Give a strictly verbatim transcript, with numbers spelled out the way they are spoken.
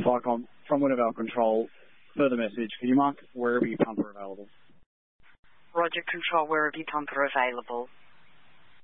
Vicom from Wintervale Control. Further message, can you mark Werribee pumper available? Roger, Control, Werribee pumper available.